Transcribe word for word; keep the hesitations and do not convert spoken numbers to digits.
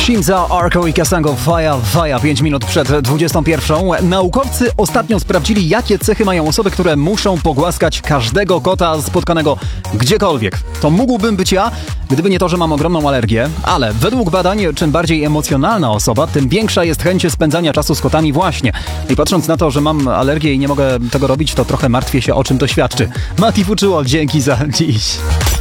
Shinza, Arco i Kasango, Faja, Faja, pięć minut przed dwudziestą pierwszą. Naukowcy ostatnio sprawdzili, jakie cechy mają osoby, które muszą pogłaskać każdego kota spotkanego gdziekolwiek. To mógłbym być ja, gdyby nie to, że mam ogromną alergię, ale według badań, czym bardziej emocjonalna osoba, tym większa jest chęć spędzania czasu z kotami właśnie. I patrząc na to, że mam alergię i nie mogę tego robić, to trochę martwię się, o czym to świadczy. Mati Fuczyło, dzięki za dziś.